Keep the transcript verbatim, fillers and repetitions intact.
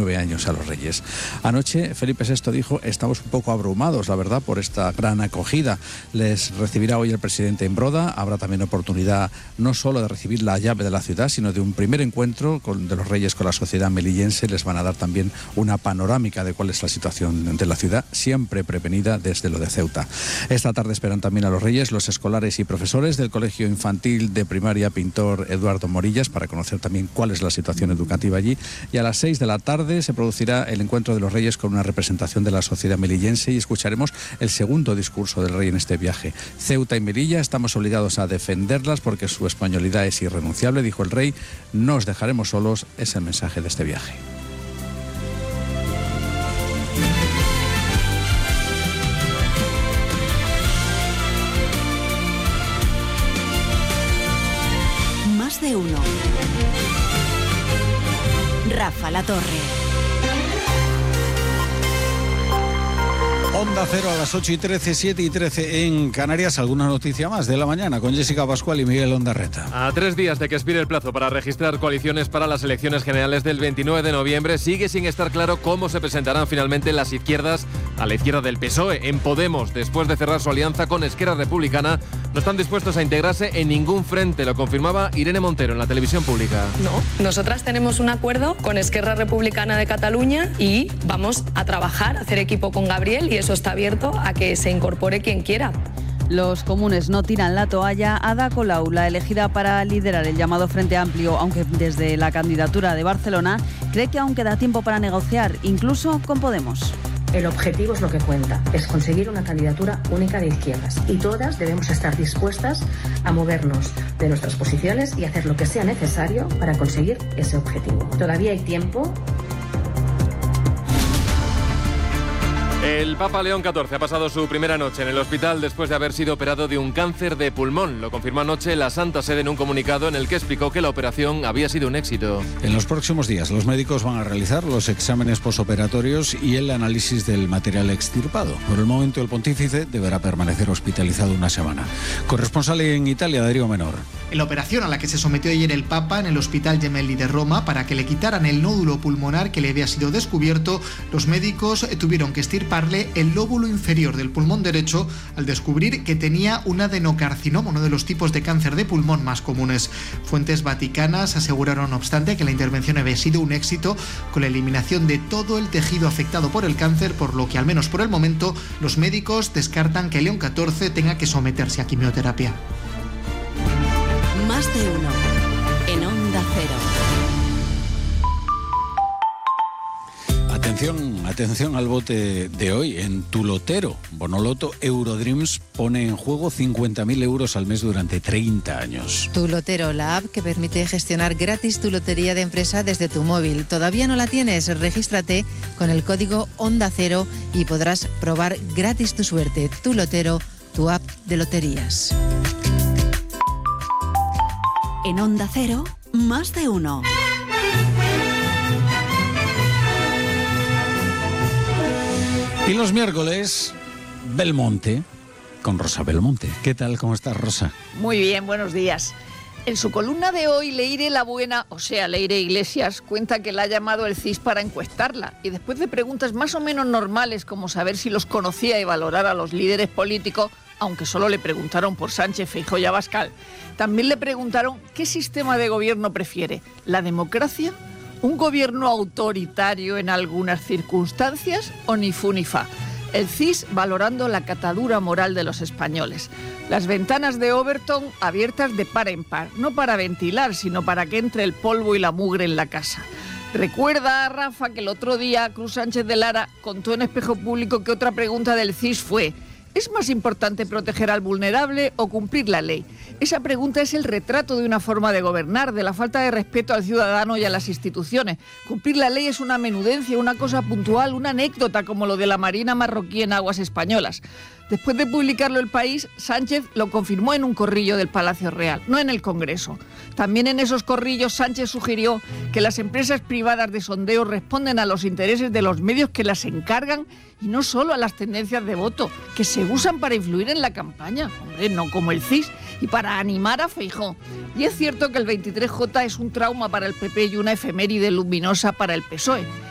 nueve años a los Reyes. Anoche Felipe sexto dijo: estamos un poco abrumados, la verdad, por esta gran acogida. Les recibirá hoy el presidente en Broda. Habrá también oportunidad no solo de recibir la llave de la ciudad, sino de un primer encuentro con, de los Reyes con la sociedad melillense. Les van a dar también una panorámica de cuál es la situación de la ciudad, siempre prevenida desde lo de Ceuta. Esta tarde esperan también a los Reyes los escolares y profesores del Colegio Infantil de Primaria Pintor Eduardo Morillas, para conocer también cuál es la situación educativa allí. Y a las seis de la tarde se producirá el encuentro de los Reyes con una representación de la sociedad melillense y escucharemos el segundo discurso del Rey en este viaje. Ceuta y Melilla, estamos obligados a defenderlas porque su españolidad es irrenunciable, dijo el Rey. No os dejaremos solos, es el mensaje de este viaje. Más de uno. Rafa La Torre. Onda Cero a las ocho y trece, siete y trece en Canarias. ¿Alguna noticia más de la mañana con Jessica Pascual y Miguel Ondarreta? A tres días de que expire el plazo para registrar coaliciones para las elecciones generales del veintinueve de noviembre, sigue sin estar claro cómo se presentarán finalmente las izquierdas a la izquierda del P S O E. En Podemos, después de cerrar su alianza con Esquerra Republicana, no están dispuestos a integrarse en ningún frente. Lo confirmaba Irene Montero en la televisión pública. No, nosotras tenemos un acuerdo con Esquerra Republicana de Cataluña y vamos a trabajar, a hacer equipo con Gabriel, y eso está abierto a que se incorpore quien quiera. Los comunes no tiran la toalla. Ada Colau, la elegida para liderar el llamado Frente Amplio, aunque desde la candidatura de Barcelona, cree que aún queda tiempo para negociar, incluso con Podemos. El objetivo es lo que cuenta, es conseguir una candidatura única de izquierdas, y todas debemos estar dispuestas a movernos de nuestras posiciones y hacer lo que sea necesario para conseguir ese objetivo. Todavía hay tiempo. El Papa León catorce ha pasado su primera noche en el hospital después de haber sido operado de un cáncer de pulmón. Lo confirmó anoche la Santa Sede en un comunicado en el que explicó que la operación había sido un éxito. En los próximos días los médicos van a realizar los exámenes posoperatorios y el análisis del material extirpado. Por el momento el pontífice deberá permanecer hospitalizado una semana. Corresponsal en Italia, Darío Menor. En la operación a la que se sometió ayer el Papa en el Hospital Gemelli de Roma para que le quitaran el nódulo pulmonar que le había sido descubierto, los médicos tuvieron que estirparle el lóbulo inferior del pulmón derecho al descubrir que tenía un adenocarcinoma, uno de los tipos de cáncer de pulmón más comunes. Fuentes vaticanas aseguraron, no obstante, que la intervención había sido un éxito, con la eliminación de todo el tejido afectado por el cáncer, por lo que, al menos por el momento, los médicos descartan que León catorce tenga que someterse a quimioterapia. Más de uno en Onda Cero. Atención, atención al bote de hoy. En tu lotero, Bonoloto Eurodreams pone en juego cincuenta mil euros al mes durante treinta años. Tu Lotero, la app que permite gestionar gratis tu lotería de empresa desde tu móvil. ¿Todavía no la tienes? Regístrate con el código Onda Cero y podrás probar gratis tu suerte. Tu Lotero, tu app de loterías. En Onda Cero, más de uno. Y los miércoles, Belmonte, con Rosa Belmonte. ¿Qué tal? ¿Cómo estás, Rosa? Muy bien, buenos días. En su columna de hoy, Leire la Buena, o sea, Leire Iglesias, cuenta que la ha llamado el C I S para encuestarla. Y después de preguntas más o menos normales, como saber si los conocía y valorar a los líderes políticos, aunque solo le preguntaron por Sánchez, Feijóo y Abascal, también le preguntaron qué sistema de gobierno prefiere, ¿la democracia? ¿Un gobierno autoritario en algunas circunstancias o ni fu ni fa? El C I S valorando la catadura moral de los españoles. Las ventanas de Overton abiertas de par en par, no para ventilar, sino para que entre el polvo y la mugre en la casa. Recuerda, Rafa, que el otro día Cruz Sánchez de Lara contó en Espejo Público que otra pregunta del C I S fue: ¿es más importante proteger al vulnerable o cumplir la ley? Esa pregunta es el retrato de una forma de gobernar, de la falta de respeto al ciudadano y a las instituciones. Cumplir la ley es una menudencia, una cosa puntual, una anécdota como lo de la Marina marroquí en aguas españolas. Después de publicarlo El País, Sánchez lo confirmó en un corrillo del Palacio Real, no en el Congreso. También en esos corrillos Sánchez sugirió que las empresas privadas de sondeo responden a los intereses de los medios que las encargan y no solo a las tendencias de voto, que se usan para influir en la campaña, hombre, no como el C I S, y para animar a Feijóo. Y es cierto que el veintitrés J es un trauma para el P P y una efeméride luminosa para el P S O E.